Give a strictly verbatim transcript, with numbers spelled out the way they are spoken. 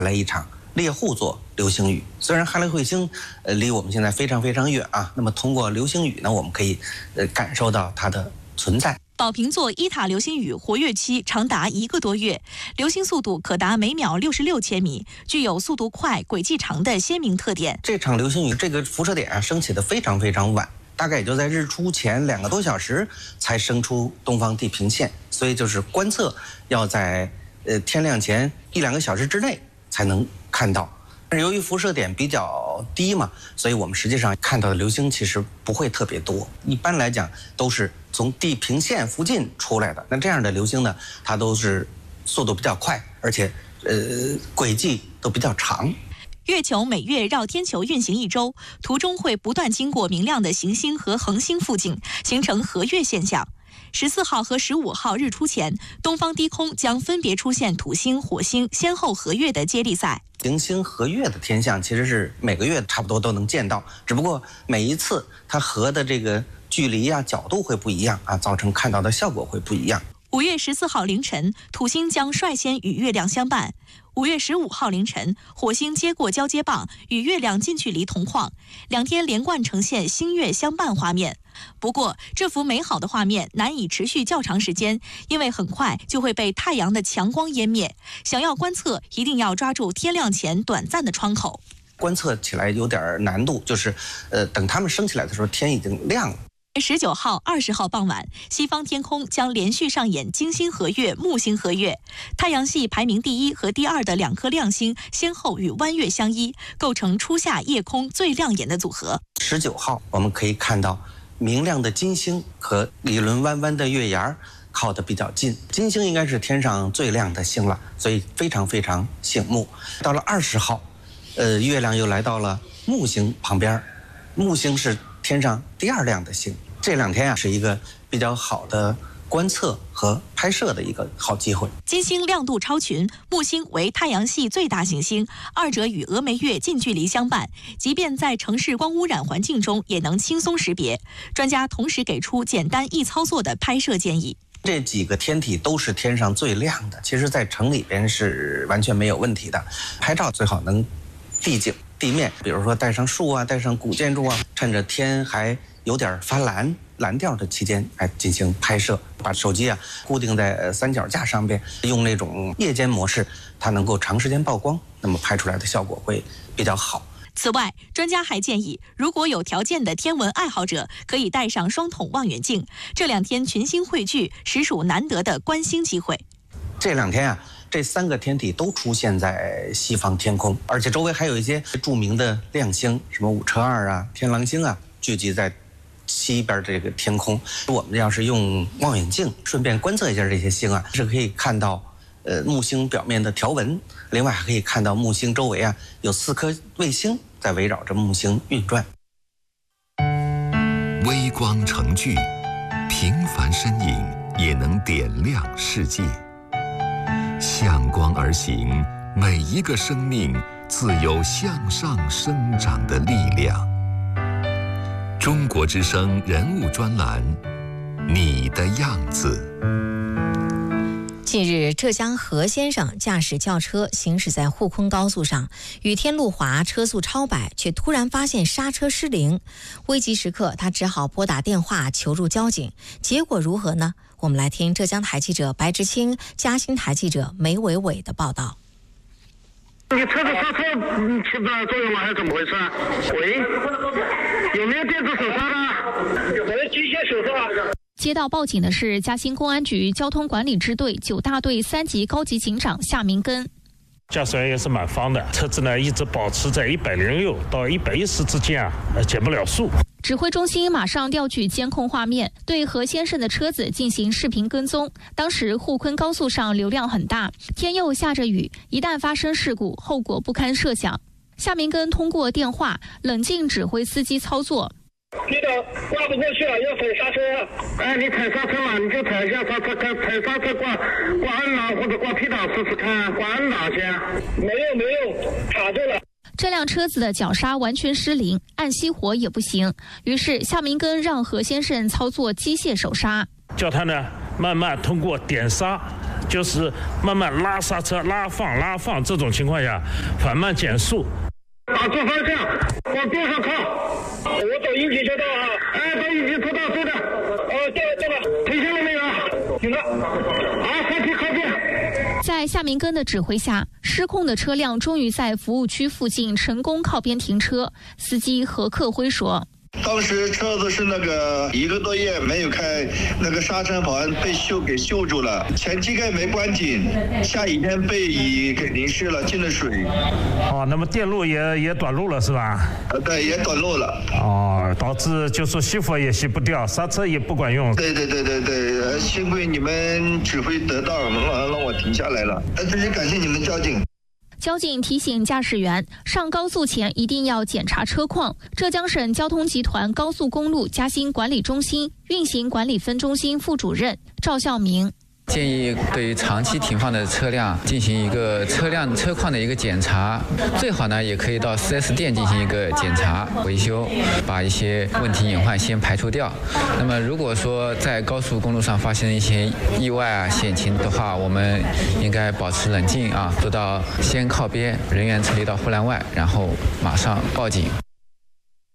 来一场猎户座流星雨。虽然哈雷彗星呃离我们现在非常非常远啊，那么通过流星雨呢，我们可以呃感受到它的存在。 宝瓶座伊塔流星雨活跃期长达一个多月，流星速度可达每秒六十六千米，具有速度快、轨迹长的鲜明特点。 这场流星雨这个辐射点啊升起的非常非常晚，大概也就在日出前两个多小时才升出东方地平线，所以就是观测要在呃天亮前一两个小时之内才能看到。由于辐射点比较低嘛，所以我们实际上看到的流星其实不会特别多，一般来讲都是从地平线附近出来的。那这样的流星呢，它都是速度比较快，而且呃轨迹都比较长。 月球每月绕天球运行一周，途中会不断经过明亮的行星和恒星附近，形成合月现象。十四号和十五号日出前，东方低空将分别出现土星、火星先后合月的接力赛。 行星合月的天象其实是每个月差不多都能见到，只不过每一次它合的这个距离啊、角度会不一样啊，造成看到的效果会不一样。 五月十四号凌晨，土星将率先与月亮相伴。五月十五号凌晨，火星接过交接棒，与月亮近距离同框，两天连贯呈现星月相伴画面。不过，这幅美好的画面难以持续较长时间，因为很快就会被太阳的强光湮灭。想要观测，一定要抓住天亮前短暂的窗口。 观测起来有点难度，就是，呃，等它们升起来的时候，天已经亮了。 十九号、二十号傍晚，西方天空将连续上演金星合月、木星合月。太阳系排名第一和第二的两颗亮星先后与弯月相依，构成初夏夜空最亮眼的组合。 十九号，我们可以看到明亮的金星和一轮弯弯的月牙靠得比较近。金星应该是天上最亮的星了，所以非常非常醒目。到了二十号，呃，月亮又来到了木星旁边，木星是天上第二亮的星。这两天啊，是一个比较好的观测和拍摄的一个好机会。 金星亮度超群，木星为太阳系最大行星，二者与峨眉月近距离相伴，即便在城市光污染环境中也能轻松识别。专家同时给出简单易操作的拍摄建议。 这几个天体都是天上最亮的，其实在城里边是完全没有问题的。拍照最好能地景地面，比如说带上树啊，带上古建筑啊，趁着天还有点发蓝蓝调的期间来进行拍摄，把手机啊固定在三脚架上边，用那种夜间模式，它能够长时间曝光，那么拍出来的效果会比较好。 此外，专家还建议，如果有条件的天文爱好者，可以带上双筒望远镜。这两天群星汇聚，实属难得的观星机会。 这两天啊，这三个天体都出现在西方天空，而且周围还有一些著名的亮星，什么五车二啊、天狼星啊，聚集在西边这个天空。我们要是用望远镜顺便观测一下这些星啊，是可以看到呃木星表面的条纹，另外还可以看到木星周围啊有四颗卫星在围绕着木星运转。 微光成炬，平凡身影也能点亮世界。向光而行，每一个生命自有向上生长的力量。中国之声人物专栏，你的样子。 近日，浙江何先生驾驶轿车行驶在沪昆高速上，雨天路滑，车速超百，却突然发现刹车失灵。危急时刻，他只好拨打电话求助交警。结果如何呢？我们来听浙江台记者白志清、嘉兴台记者梅伟伟的报道。 你车子刹车起不了作用了，还是怎么回事啊？喂，有没有电子手刹的？有没有机械手刹？ 接到报警的是嘉兴公安局交通管理支队九大队三级高级警长夏明根。 驾驶员也是蛮方的，车子呢一直保持在一百零六到一百一十之间啊，呃，减不了速。 指挥中心马上调取监控画面，对何先生的车子进行视频跟踪。当时沪昆高速上流量很大，天又下着雨，一旦发生事故，后果不堪设想。夏明根通过电话冷静指挥司机操作。 你的挂不过去了，要踩刹车。哎，你踩刹车嘛，你就踩一下刹车，看踩刹车挂挂按钮或者挂 P 档试试看，挂按哪先？没有没有，卡住了。 这辆车子的脚刹完全失灵，按熄火也不行。于是夏明根让何先生操作机械手刹， 叫他呢慢慢通过点刹就是慢慢拉刹车、拉放、拉放这种情况下，缓慢减速。 打左方向，往边上靠。我走应急车道啊，哎，走应急车道走的。哦，对了对了，停下了没有？停了。好，快去靠边。 在夏明根的指挥下，失控的车辆终于在服务区附近成功靠边停车。司机何克辉说。 当时车子是那个一个多月没有开，那个刹车盘被锈给锈住了，前机盖没关紧，下雨天被雨给淋湿了，进了水。 哦，那么电路也也短路了是吧？ 呃，对，也短路了。 哦，导致就说熄火也熄不掉，刹车也不管用。 对对对对对，幸亏你们指挥得当，让让我停下来了。呃，这也感谢你们交警。 交警提醒驾驶员，上高速前一定要检查车况。浙江省交通集团高速公路嘉兴管理中心运行管理分中心副主任赵孝明。 建议对于长期停放的车辆进行一个车辆车况的一个检查，最好呢也可以到 四 S 店进行一个检查维修，把一些问题隐患先排除掉。那么如果说在高速公路上发生一些意外啊险情的话，我们应该保持冷静啊，做到先靠边，人员撤离到护栏外，然后马上报警。